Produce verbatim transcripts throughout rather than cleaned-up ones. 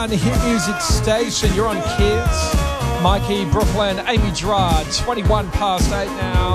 On the Hit Music Station, you're on Kids. Mikey, Brooklyn, Amy Gerard, twenty-one past eight now.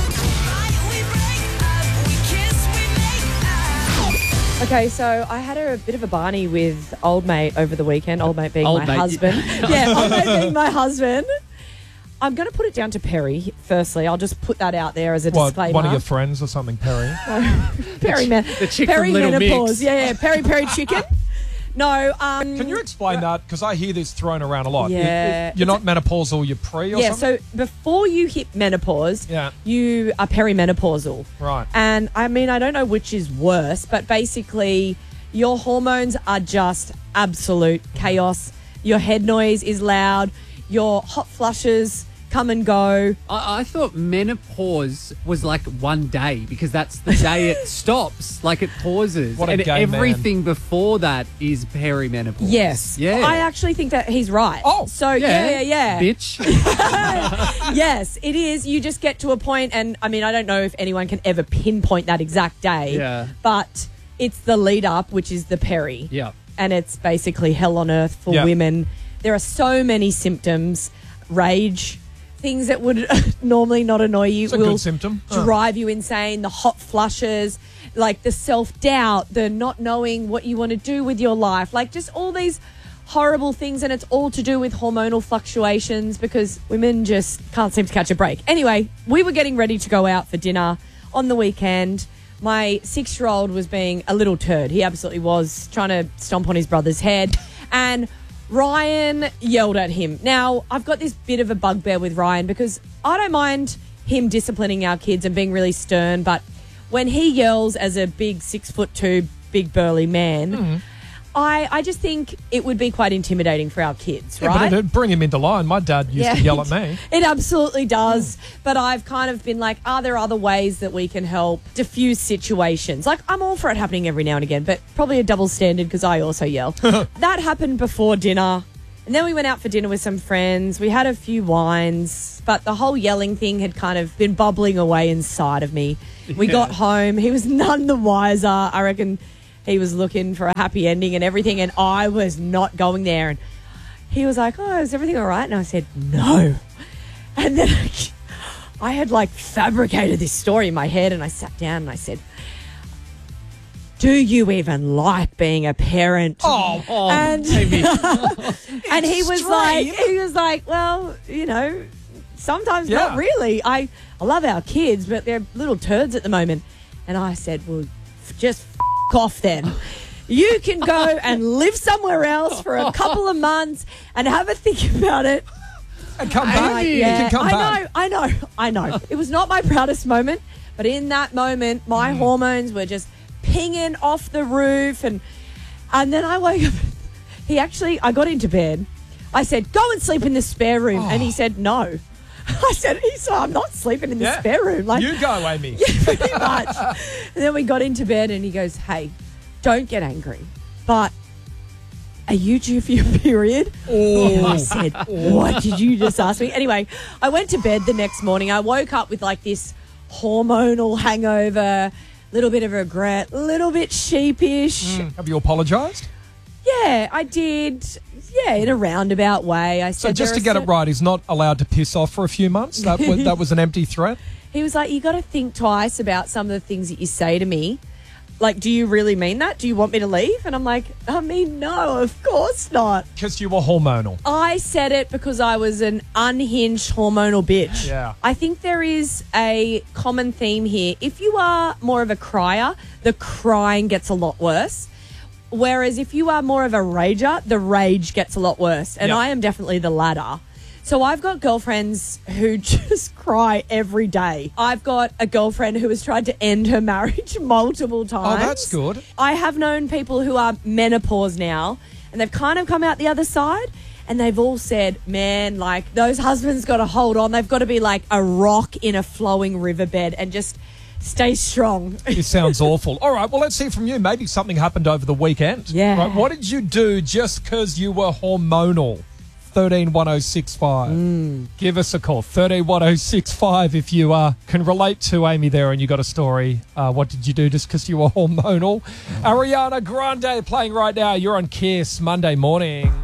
Okay, so I had a, a bit of a barney with old mate over the weekend. Old mate being Old my mate. husband. Yeah, old mate being my husband. I'm going to put it down to Perry, firstly. I'll just put that out there as a What, disclaimer. one of your friends or something, Perry? Perry, man. the chick Perry from Little menopause. Mix. Yeah, yeah, Perry, Perry chicken. No, um... Can you explain that? Because I hear this thrown around a lot. Yeah. You're not menopausal, you're pre or Yeah, something? so before you hit menopause, Yeah. you are perimenopausal. Right. And, I mean, I don't know which is worse, but basically your hormones are just absolute chaos. Your head noise is loud. Your hot flushes come and go. I, I thought menopause was like one day because that's the day it stops, like it pauses. What a and gay man. everything before that is perimenopause. Yes. Yeah. I actually think that he's right. Oh. So, yeah, yeah, yeah. Bitch. Yes, it is. You just get to a point, and I mean, I don't know if anyone can ever pinpoint that exact day. Yeah. But it's the lead up, which is the peri. Yeah. And it's basically hell on earth for Yeah. women. There are so many symptoms. Rage, things that would normally not annoy you It's a will good symptom. Huh. drive you insane. The hot flushes, like the self-doubt, the not knowing what you want to do with your life, like just all these horrible things, and it's all to do with hormonal fluctuations because women just can't seem to catch a break. Anyway, we were getting ready to go out for dinner on the weekend. My six-year-old was being a little turd. He absolutely was, trying to stomp on his brother's head. And Ryan yelled at him. Now, I've got this bit of a bugbear with Ryan because I don't mind him disciplining our kids and being really stern, but when he yells as a big six foot two, big burly man, Mm. I, I just think it would be quite intimidating for our kids, Yeah, right? but it'd bring him into line. My dad used to yell at me. It absolutely does. But I've kind of been like, are there other ways that we can help diffuse situations? Like, I'm all for it happening every now and again, but probably a double standard because I also yell. That happened before dinner. And then we went out for dinner with some friends. We had a few wines, but the whole yelling thing had kind of been bubbling away inside of me. We Yeah. got home. He was none the wiser. I reckon he was looking for a happy ending and everything, and I was not going there. And he was like, oh, is everything all right? And I said, no. And then I had like fabricated this story in my head, and I sat down and I said, do you even like being a parent? Oh, Oh, And- maybe. and he was Extreme. like, he was like, well, you know, sometimes Yeah. not really. I, I love our kids, but they're little turds at the moment. And I said, well, f- just f- off then. You can go and live somewhere else for a couple of months and have a think about it. And come I'm back. like, You yeah, can come I back. know, I know, I know. It was not my proudest moment, but in that moment, my hormones were just pinging off the roof, and and then I woke up. He actually, I got into bed. I said, "Go and sleep in the spare room," and he said, "No." I said, "He said I'm not sleeping in the Yeah. spare room." Like, You go, Amy. pretty much. And then we got into bed, and he goes, "Hey, don't get angry, but are you due for your period?" Oh. I said, what did you just ask me? Anyway, I went to bed the next morning. I woke up with like this hormonal hangover, little bit of regret, little bit sheepish. Have you apologised? Yeah, I did. Yeah, in a roundabout way. I said, So just there to are get it cer- right, he's not allowed to piss off for a few months? That was, that was an empty threat? He was like, you got to think twice about some of the things that you say to me. Like, do you really mean that? Do you want me to leave? And I'm like, I mean, no, of course not. Because you were hormonal. I said it because I was an unhinged hormonal bitch. Yeah. I think there is a common theme here. If you are more of a crier, the crying gets a lot worse. Whereas if you are more of a rager, the rage gets a lot worse. And Yep. I am definitely the latter. So I've got girlfriends who just cry every day. I've got a girlfriend who has tried to end her marriage multiple times. Oh, that's good. I have known people who are menopause now, and they've kind of come out the other side, and they've all said, man, like, those husbands got to hold on. They've got to be like a rock in a flowing riverbed and just stay strong. It sounds awful. All right, well, let's hear from you. Maybe something happened over the weekend. Yeah. Right, what did you do just because you were hormonal? thirteen one oh six five. Give us a call, thirteen one oh six five, if you uh, can relate to Amy there and you got a story. Uh, what did you do just because you were hormonal? Ariana Grande playing right now. You're on Kiss Monday morning.